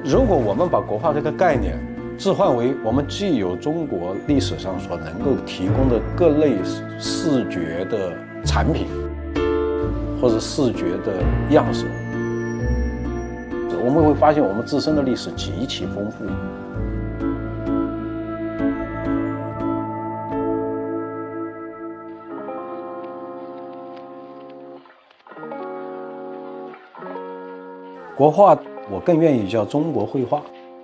如果我们把国画这个概念置换为我们既有中国历史上所能够提供的各类视觉的产品，或者视觉的样式，我们会发现我们自身的历史极其丰富。国画，我更愿意叫中国绘画。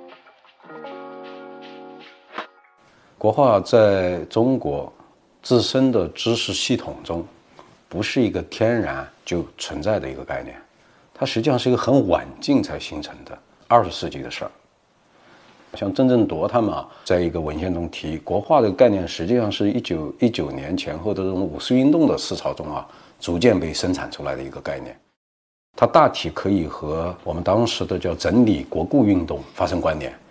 国画在中国自身的知识系统中，不是一个天然就存在的一个概念，它实际上是一个很晚近才形成的20世纪的事儿。像郑振铎他们在一个文献中提，国画的概念实际上是1919年前后的这种五四运动的思潮中逐渐被生产出来的一个概念。它大体可以和我们当时的叫整理国故运动发生关联。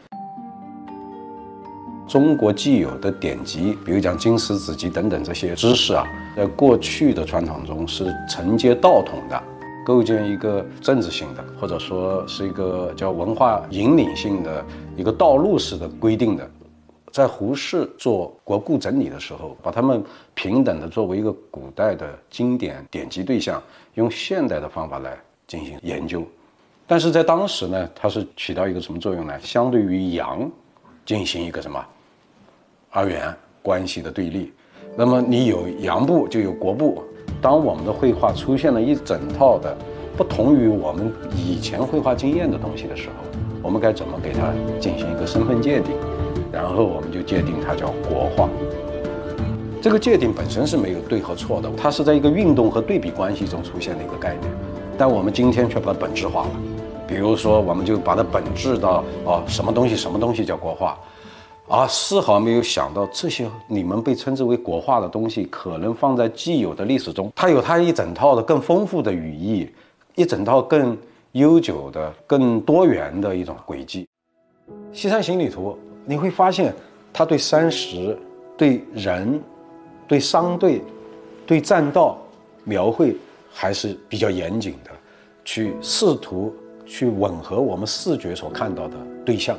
中国既有的典籍，比如讲经史子集等等这些知识在过去的传统中是承接道统的，构建一个政治性的，或者说是一个叫文化引领性的一个道路式的规定的。在胡适做国故整理的时候，把它们平等的作为一个古代的经典典籍对象，用现代的方法来进行研究。但是在当时呢，它是起到一个什么作用呢？相对于洋进行一个什么二元关系的对立。那么你有洋部就有国部，当我们的绘画出现了一整套的不同于我们以前绘画经验的东西的时候，我们该怎么给它进行一个身份界定？然后我们就界定它叫国画。这个界定本身是没有对和错的，它是在一个运动和对比关系中出现的一个概念，但我们今天却把它本质化了。比如说我们就把它本质到什么东西叫国画，丝毫没有想到这些你们被称之为国画的东西，可能放在既有的历史中，它有它一整套的更丰富的语义，一整套更悠久的更多元的一种轨迹。西山行旅图你会发现它对山石、对人、对商队、对栈道描绘还是比较严谨的，去试图去吻合我们视觉所看到的对象。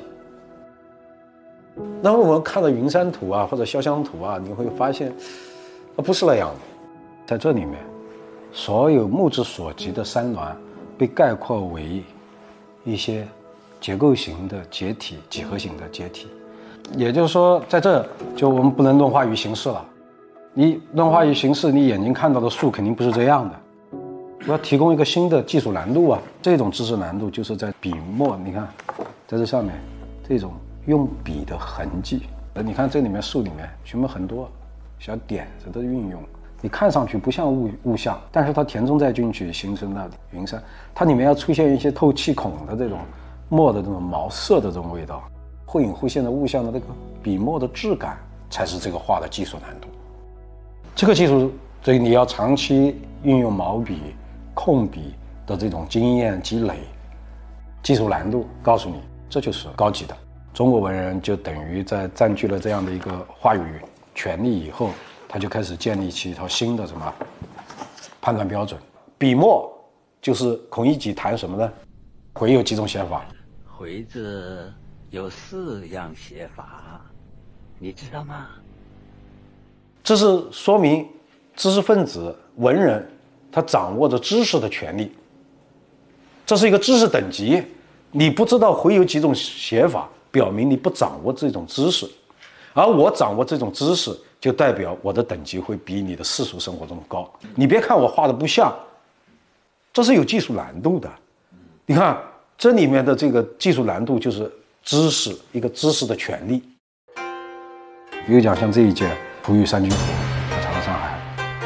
那么我们看到云山图或者潇湘图你会发现不是那样的。在这里面所有目之所及的山峦被概括为一些结构型的结体、几何型的结体。也就是说在这就我们不能论化于形式了。你论化于形式，你眼睛看到的树肯定不是这样的。我要提供一个新的技术难度这种知识难度就是在笔墨，你看在这上面这种用笔的痕迹，你看这里面树里面全部很多小点子的运用，你看上去不像物象，但是它填充在进去形成了云山，它里面要出现一些透气孔的这种墨的这种毛色的这种味道，忽隐忽现的物象的这个笔墨的质感，才是这个画的技术难度。这个技术，所以你要长期运用毛笔、控笔的这种经验积累，技术难度告诉你，这就是高级的。中国文人就等于在占据了这样的一个话语权利以后，他就开始建立起一套新的什么判断标准。笔墨就是孔乙己谈什么呢？回有几种写法？ 回字有4样写法，你知道吗？ 这是说明知识分子、文人他掌握着知识的权利，这是一个知识等级。你不知道回有几种写法，表明你不掌握这种知识，而我掌握这种知识，就代表我的等级会比你的世俗生活中高。你别看我画的不像，这是有技术难度的。你看这里面的这个技术难度就是知识，一个知识的权利。比如讲像这一件璞玉山居图，它藏在上海。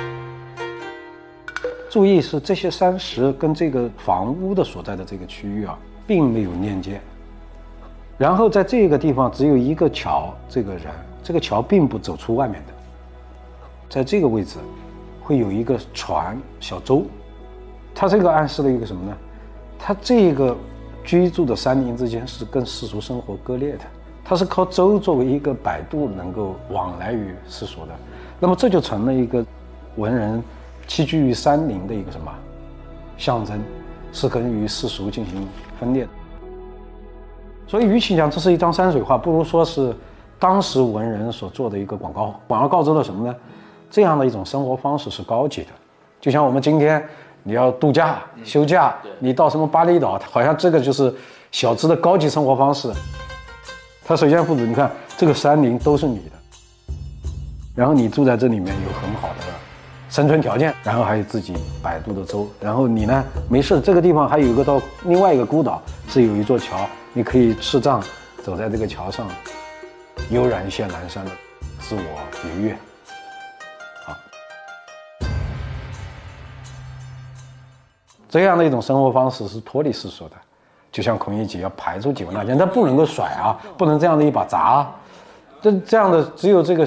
注意是这些山石跟这个房屋的所在的这个区域并没有链接。然后在这个地方只有一个桥，这个人，这个桥并不走出外面的。在这个位置会有一个船小舟，它这个暗示了一个什么呢？它这个居住的山林之间是跟世俗生活割裂的，它是靠舟作为一个摆渡能够往来于世俗的。那么这就成了一个文人栖居于山林的一个什么啊象征，是跟于世俗进行分裂的。 所以与其讲这是一张山水画，不如说是当时文人所做的一个广告。广告告知了什么呢？这样的一种生活方式是高级的。就像我们今天你要度假、休假，你到什么巴厘岛，好像这个就是小资的高级生活方式。他水仙父子，你看这个山林都是你的，然后你住在这里面有很好的生存条件，然后还有自己摆渡的舟，然后你呢没事，这个地方还有一个到另外一个孤岛是有一座桥，你可以持杖走在这个桥上，悠然见南山的自我愉悦。这样的一种生活方式是脱离世俗的，就像孔乙己要排出几文纳谏，他不能够甩啊，不能这样的一把砸啊，这样的只有这个